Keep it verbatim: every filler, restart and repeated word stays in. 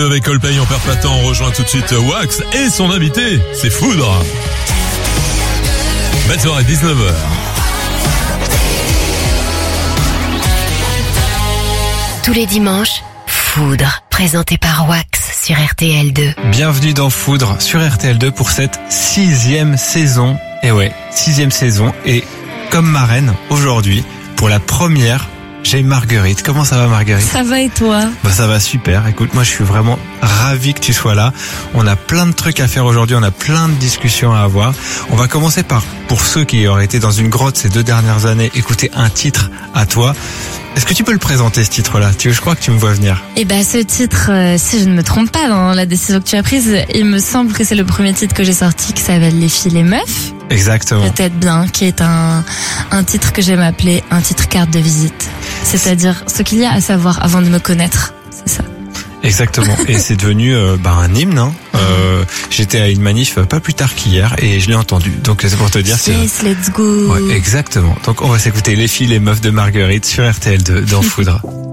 Avec Coldplay en perd pas de temps, on rejoint tout de suite Wax et son invité, c'est Foudre. Belle soirée, dix-neuf heures. Tous les dimanches, Foudre, présenté par Wax sur R T L deux. Bienvenue dans Foudre sur R T L deux pour cette sixième saison. Et ouais, sixième saison. Et comme marraine, aujourd'hui, pour la première, j'ai Marguerite. Comment ça va, Marguerite? Ça va et toi? Bah ça va super. Écoute, moi je suis vraiment ravi que tu sois là. On a plein de trucs à faire aujourd'hui, on a plein de discussions à avoir. On va commencer par, pour ceux qui auraient été dans une grotte ces deux dernières années, écouter un titre à toi. Est-ce que tu peux le présenter, ce titre-là? Tu, je crois que tu me vois venir. Eh ben, ce titre, euh, si je ne me trompe pas dans la décision que tu as prise, il me semble que c'est le premier titre que j'ai sorti qui s'appelle Les filles, les meufs. Exactement. Peut-être bien, qui est un, un titre que j'aime appeler un titre carte de visite. C'est-à-dire ce qu'il y a à savoir avant de me connaître. C'est ça. Exactement. Et c'est devenu euh, bah, un hymne. Hein. Euh, j'étais à une manif pas plus tard qu'hier et je l'ai entendu. Donc c'est pour te dire. Yes, c'est... let's go. Ouais, exactement. Donc on va s'écouter Les filles, les meufs de Marguerite sur R T L deux dans Foudre.